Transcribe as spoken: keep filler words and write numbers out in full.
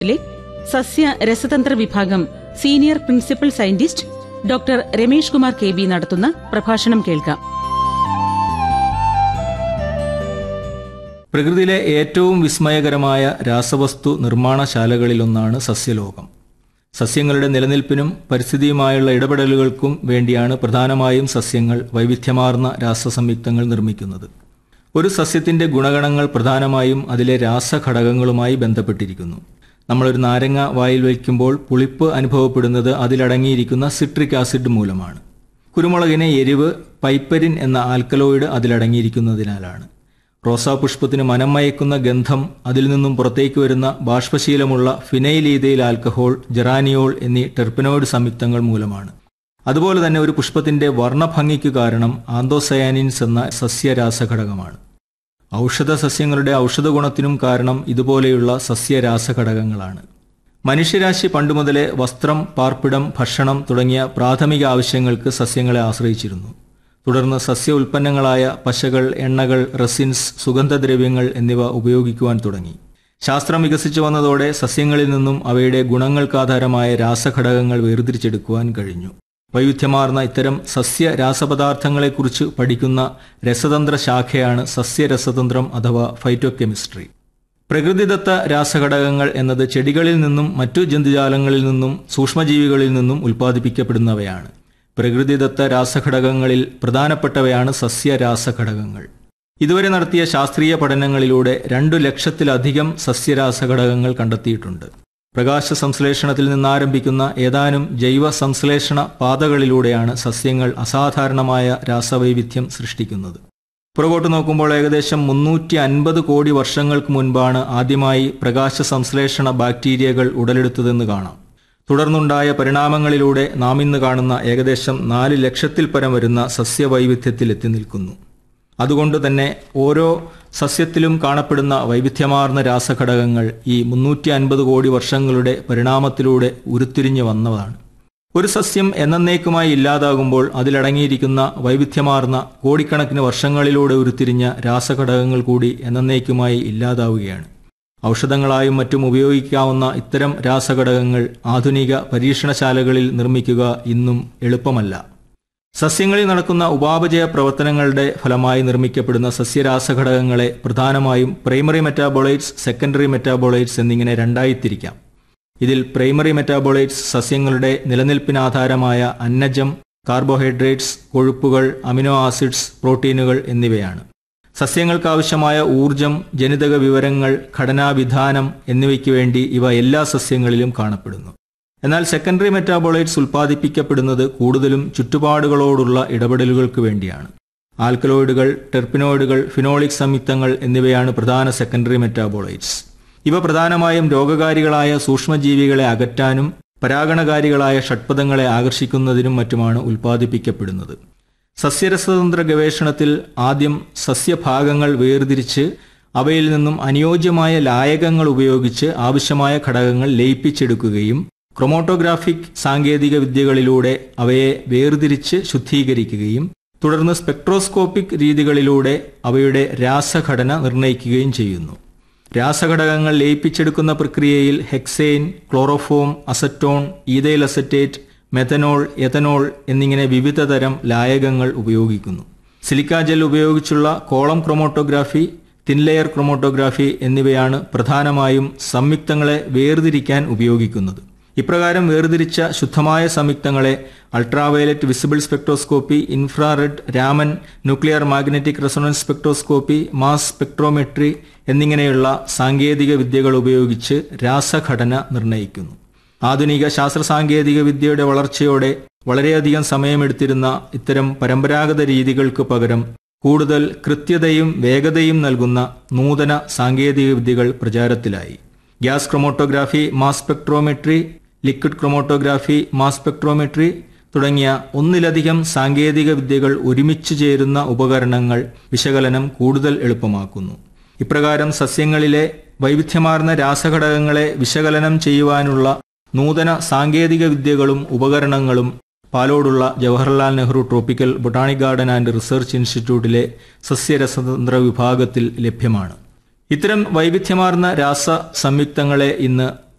ിലെ സസ്യ രസതന്ത്ര വിഭാഗം senior principal scientist doctor Ramesh Kumar K B നടത്തുന്ന പ്രഭാഷണം കേൾക്കാം. പ്രകൃതിയിലെ ഏറ്റവും വിസ്മയകരമായ രാസവസ്തു നിർമ്മാണശാലകളിലൊന്നാണ് സസ്യലോകം. സസ്യങ്ങളുടെ നിലനിൽപ്പിനും പരിസ്ഥിതിയുമായുള്ള ഇടപെടലുകൾക്കും വേണ്ടിയാണ് പ്രധാനമായും സസ്യങ്ങൾ വൈവിധ്യമാർന്ന രാസസംയുക്തങ്ങൾ നിർമ്മിക്കുന്നത്. ഒരു സസ്യത്തിന്റെ ഗുണഗണങ്ങൾ പ്രധാനമായും അതിലെ രാസഘടകങ്ങളുമായി ബന്ധപ്പെട്ടിരിക്കുന്നു. നമ്മളൊരു നാരങ്ങ വായിൽ വയ്ക്കുമ്പോൾ പുളിപ്പ് അനുഭവപ്പെടുന്നത് അതിലടങ്ങിയിരിക്കുന്ന സിട്രിക് ആസിഡ് മൂലമാണ്. കുരുമുളകിനെ എരിവ് പൈപ്പരിൻ എന്ന ആൽക്കലോയിഡ് അതിലടങ്ങിയിരിക്കുന്നതിനാലാണ്. റോസാപുഷ്പത്തിന് മനം മയക്കുന്ന ഗന്ധം, അതിൽ നിന്നും പുറത്തേക്ക് വരുന്ന ബാഷ്പശീലമുള്ള ഫിനൈലീഥൈൽ ആൽക്കഹോൾ, ജെറാനിയോൾ എന്നീ ടെർപ്പനോയിഡ് സംയുക്തങ്ങൾ മൂലമാണ്. അതുപോലെ തന്നെ ഒരു പുഷ്പത്തിന്റെ വർണ്ണഭംഗിക്ക് കാരണം ആന്തോസയാനിൻസ് എന്ന സസ്യരാസഘടകമാണ്. ഔഷധ സസ്യങ്ങളുടെ ഔഷധ ഗുണത്തിനും കാരണം ഇതുപോലെയുള്ള സസ്യരാസഘടകങ്ങളാണ്. മനുഷ്യരാശി പണ്ടുമുതലേ വസ്ത്രം, പാർപ്പിടം, ഭക്ഷണം തുടങ്ങിയ പ്രാഥമിക ആവശ്യങ്ങൾക്ക് സസ്യങ്ങളെ ആശ്രയിച്ചിരുന്നു. തുടർന്ന് സസ്യ ഉൽപ്പന്നങ്ങളായ പശകൾ, എണ്ണകൾ, റെസിൻസ്, സുഗന്ധദ്രവ്യങ്ങൾ എന്നിവ ഉപയോഗിക്കുവാൻ തുടങ്ങി. ശാസ്ത്രം വികസിച്ചു വന്നതോടെ സസ്യങ്ങളിൽ നിന്നും അവയുടെ ഗുണങ്ങൾക്കാധാരമായ രാസഘടകങ്ങൾ വേർതിരിച്ചെടുക്കുവാൻ കഴിഞ്ഞു. വൈവിധ്യമാർന്ന ഇത്തരം സസ്യ രാസപദാർത്ഥങ്ങളെക്കുറിച്ച് പഠിക്കുന്ന രസതന്ത്ര ശാഖയാണ് സസ്യരസതന്ത്രം അഥവാ ഫൈറ്റോകെമിസ്ട്രി. പ്രകൃതിദത്ത രാസഘടകങ്ങൾ എന്നത് ചെടികളിൽ നിന്നും മറ്റു ജന്തുജാലങ്ങളിൽ നിന്നും സൂക്ഷ്മജീവികളിൽ നിന്നും ഉൽപ്പാദിപ്പിക്കപ്പെടുന്നവയാണ്. പ്രകൃതിദത്ത രാസഘടകങ്ങളിൽ പ്രധാനപ്പെട്ടവയാണ് സസ്യരാസഘടകങ്ങൾ. ഇതുവരെ നടത്തിയ ശാസ്ത്രീയ പഠനങ്ങളിലൂടെ രണ്ടു ലക്ഷത്തിലധികം സസ്യരാസഘടകങ്ങൾ കണ്ടെത്തിയിട്ടുണ്ട്. പ്രകാശ സംശ്ലേഷണത്തിൽ നിന്നാരംഭിക്കുന്ന ഏതാനും ജൈവ സംശ്ലേഷണ പാതകളിലൂടെയാണ് സസ്യങ്ങൾ അസാധാരണമായ രാസവൈവിധ്യം സൃഷ്ടിക്കുന്നത്. പുറകോട്ട് നോക്കുമ്പോൾ ഏകദേശം മുന്നൂറ്റി അൻപത് കോടി വർഷങ്ങൾക്ക് മുൻപാണ് ആദ്യമായി പ്രകാശ സംശ്ലേഷണ ബാക്ടീരിയകൾ ഉടലെടുത്തതെന്ന് കാണാം. തുടർന്നുണ്ടായ പരിണാമങ്ങളിലൂടെ നാം ഇന്ന് കാണുന്ന ഏകദേശം നാല് ലക്ഷത്തിൽ പരം വരുന്ന സസ്യവൈവിധ്യത്തിൽ എത്തി നിൽക്കുന്നു. അതുകൊണ്ട് തന്നെ ഓരോ സസ്യത്തിലും കാണപ്പെടുന്ന വൈവിധ്യമാർന്ന രാസഘടകങ്ങൾ ഈ മുന്നൂറ്റി അൻപത് കോടി വർഷങ്ങളുടെ പരിണാമത്തിലൂടെ ഉരുത്തിരിഞ്ഞു വന്നതാണ്. ഒരു സസ്യം എന്നേക്കുമായി ഇല്ലാതാകുമ്പോൾ അതിലടങ്ങിയിരിക്കുന്ന വൈവിധ്യമാർന്ന കോടിക്കണക്കിന് വർഷങ്ങളിലൂടെ ഉരുത്തിരിഞ്ഞ രാസഘടകങ്ങൾ കൂടി എന്നേക്കുമായി ഇല്ലാതാവുകയാണ്. ഔഷധങ്ങളായും മറ്റും ഉപയോഗിക്കാവുന്ന ഇത്തരം രാസഘടകങ്ങൾ ആധുനിക പരീക്ഷണശാലകളിൽ നിർമ്മിക്കുക ഇന്നും എളുപ്പമല്ല. സസ്യങ്ങളിൽ നടക്കുന്ന ഉപാപചയ പ്രവർത്തനങ്ങളുടെ ഫലമായി നിർമ്മിക്കപ്പെടുന്ന സസ്യരാസഘടകങ്ങളെ പ്രധാനമായും പ്രൈമറി മെറ്റാബോളൈറ്റ്സ്, സെക്കൻഡറി മെറ്റാബോളൈറ്റ്സ് എന്നിങ്ങനെ രണ്ടായി തിരിക്കാം. ഇതിൽ പ്രൈമറി മെറ്റാബോളൈറ്റ്സ് സസ്യങ്ങളുടെ നിലനിൽപ്പിനാധാരമായ അന്നജം, കാർബോഹൈഡ്രേറ്റ്സ്, കൊഴുപ്പുകൾ, അമിനോ ആസിഡ്സ്, പ്രോട്ടീനുകൾ എന്നിവയാണ്. സസ്യങ്ങൾക്കാവശ്യമായ ഊർജം, ജനിതക വിവരങ്ങൾ, ഘടനാവിധാനം എന്നിവയ്ക്ക് വേണ്ടി ഇവ എല്ലാ സസ്യങ്ങളിലും കാണപ്പെടുന്നു. എന്നാൽ സെക്കൻഡറി മെറ്റാബോളൈറ്റ്സ് ഉൽപ്പാദിപ്പിക്കപ്പെടുന്നത് കൂടുതലും ചുറ്റുപാടുകളോടുള്ള ഇടപെടലുകൾക്ക് വേണ്ടിയാണ്. ആൽക്കലോയിഡുകൾ, ടെർപ്പിനോയിഡുകൾ, ഫിനോളിക് സംയുക്തങ്ങൾ എന്നിവയാണ് പ്രധാന സെക്കൻഡറി മെറ്റാബോളൈറ്റ്സ്. ഇവ പ്രധാനമായും രോഗകാരികളായ സൂക്ഷ്മജീവികളെ അകറ്റാനും പരാഗണകാരികളായ ഷഡ്പദങ്ങളെ ആകർഷിക്കുന്നതിനും മറ്റുമാണ് ഉൽപ്പാദിപ്പിക്കപ്പെടുന്നത്. സസ്യരസതന്ത്ര ഗവേഷണത്തിൽ ആദ്യം സസ്യഭാഗങ്ങൾ വേർതിരിച്ച് അവയിൽ നിന്നും അനുയോജ്യമായ ലായകങ്ങൾ ഉപയോഗിച്ച് ആവശ്യമായ ഘടകങ്ങൾ ലയിപ്പിച്ചെടുക്കുകയും ക്രൊമാറ്റോഗ്രാഫിക് സാങ്കേതിക വിദ്യകളിലൂടെ അവയെ വേർതിരിച്ച് ശുദ്ധീകരിക്കുകയും തുടർന്ന് സ്പെക്ട്രോസ്കോപ്പിക് രീതികളിലൂടെ അവയുടെ രാസഘടന നിർണ്ണയിക്കുകയും ചെയ്യുന്നു. രാസഘടകങ്ങൾ ലയിപ്പിച്ചെടുക്കുന്ന പ്രക്രിയയിൽ hexane, chloroform, acetone, ethyl acetate, methanol, ethanol എന്നിങ്ങനെ വിവിധ തരം ലായകങ്ങൾ ഉപയോഗിക്കുന്നു. സിലിക്ക ജെൽ ഉപയോഗിച്ചുള്ള കോളം ക്രൊമാറ്റോഗ്രാഫി, തിൻലെയർ ക്രൊമാറ്റോഗ്രാഫി എന്നിവയാണ് പ്രധാനമായും സംയുക്തങ്ങളെ വേർതിരിക്കാൻ ഉപയോഗിക്കുന്നത്. ഇപ്രകാരം വേർതിരിച്ച ശുദ്ധമായ സംയുക്തങ്ങളെ ultraviolet visible spectroscopy, infrared, Raman, nuclear magnetic resonance spectroscopy, mass spectrometry എന്നിങ്ങനെയുള്ള സാങ്കേതിക വിദ്യകൾ ഉപയോഗിച്ച് രാസഘടന നിർണ്ണയിക്കുന്നു. ആധുനിക ശാസ്ത്ര സാങ്കേതിക വിദ്യയുടെ വളർച്ചയോടെ വളരെയധികം സമയമെടുത്തിരുന്ന ഇത്തരം പരമ്പരാഗത രീതികൾക്ക് പകരം കൂടുതൽ കൃത്യതയും വേഗതയും നൽകുന്ന നൂതന സാങ്കേതിക വിദ്യകൾ പ്രചാരത്തിലായി. Gas chromatography, mass spectrometry, liquid chromatography, mass spectrometry തുടങ്ങിയ ഒന്നിലധികം സാങ്കേതിക വിദ്യകൾ ഒരുമിച്ച് ചേരുന്ന ഉപകരണങ്ങൾ വിശകലനം കൂടുതൽ എളുപ്പമാക്കുന്നു. ഇപ്രകാരം സസ്യങ്ങളിലെ വൈവിധ്യമാർന്ന രാസഘടകങ്ങളെ വിശകലനം ചെയ്യുവാനുള്ള നൂതന സാങ്കേതിക വിദ്യകളും ഉപകരണങ്ങളും പാലോടുള്ള Jawaharlal Nehru tropical botanic garden and research ഇൻസ്റ്റിറ്റ്യൂട്ടിലെ സസ്യരസതന്ത്ര വിഭാഗത്തിൽ ലഭ്യമാണ്. ഇത്തരം വൈവിധ്യമാർന്ന രാസ സംയുക്തങ്ങളെ ഇന്ന്